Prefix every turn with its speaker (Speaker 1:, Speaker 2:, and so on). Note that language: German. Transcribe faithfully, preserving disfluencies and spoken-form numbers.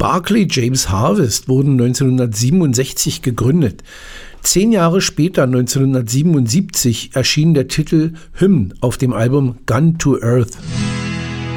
Speaker 1: Barclay James Harvest wurden neunzehnhundertsiebenundsechzig gegründet. Zehn Jahre später, neunzehnhundertsiebenundsiebzig, erschien der Titel Hymn auf dem Album Gun to Earth.